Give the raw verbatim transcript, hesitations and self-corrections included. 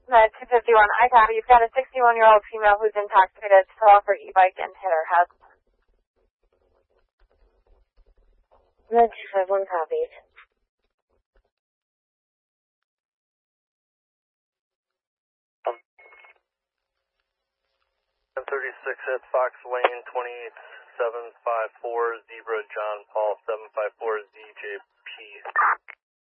Uh, two fifty-one, I copy. You've got a sixty-one-year-old female who's intoxicated, fell off her e-bike and hit her head. Med two five one copies. ten thirty-six at Fox Lane, twenty-eight seven five four, Zebra John Paul seven five four Z J P.